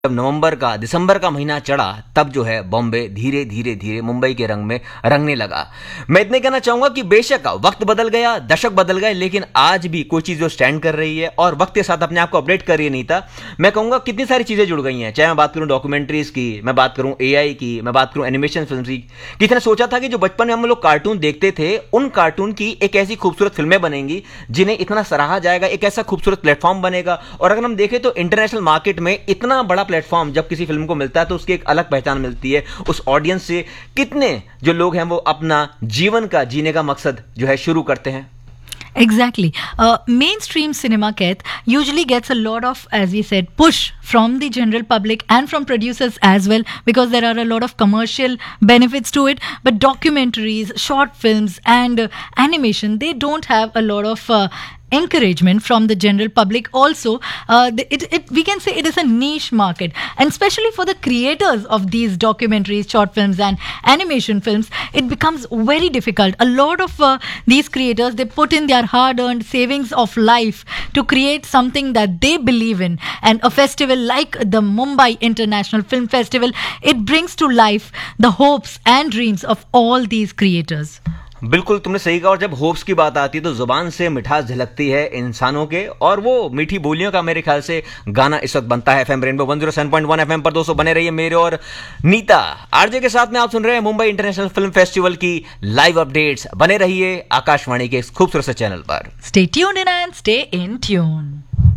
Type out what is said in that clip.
जब नवंबर का दिसंबर का महीना चढ़ा तब जो है बॉम्बे धीरे धीरे धीरे मुंबई के रंग में रंगने लगा। मैं इतने कहना चाहूंगा कि बेशक वक्त बदल गया, दशक बदल गए, लेकिन आज भी कोई चीज जो स्टैंड कर रही है और वक्त के साथ अपने आप को अपडेट कर रही है। नहीं था, मैं कहूंगा कितनी सारी चीजें जुड़ गई हैं। चाहे मैं बात करूं डॉक्यूमेंट्रीज की, मैं बात करूं एआई की, मैं बात करूं एनिमेशन फिल्म की। किसी ने सोचा था कि जो बचपन में हम लोग कार्टून देखते थे उन कार्टून की एक ऐसी खूबसूरत फिल्में बनेंगी जिन्हें इतना सराहा जाएगा, एक ऐसा खूबसूरत प्लेटफॉर्म बनेगा। और अगर हम देखें तो इंटरनेशनल मार्केट में इतना बड़ा प्लेटफॉर्म जब किसी फिल्म को मिलता है तो उसकी एक अलग पहचान मिलती है। उस ऑडियंस से कितने जो लोग हैं वो अपना जीवन का जीने का मकसद जो है शुरू करते हैं। Exactly. Mainstream cinema, Ket, usually gets a lot of, as we said, push from the general public and from producers as well, because there are a lot of commercial benefits to it. But documentaries, short films, and animation, they don't have a lot of encouragement from the general public. Also, we can say it is a niche market, and especially for the creators of these documentaries, short films, and animation films, it becomes very difficult. A lot of these creators, they put in their hard-earned savings of life to create something that they believe in, and a festival like the Mumbai International Film Festival, it brings to life the hopes and dreams of all these creators. बिल्कुल तुमने सही कहा। और जब hopes की बात आती है तो जुबान से मिठास झलकती है इंसानों के, और वो मीठी बोलियों का मेरे ख्याल से गाना इस वक्त बनता है एफएम रेनबो 107.1 एफएम पर। दोस्तों बने रहिए मेरे और नीता आरजे के साथ में। आप सुन रहे हैं मुंबई इंटरनेशनल फिल्म फेस्टिवल की लाइव अपडेट्स। बने रहिए आकाशवाणी के इस खूबसूरत से चैनल पर। Stay tuned in and stay in tune.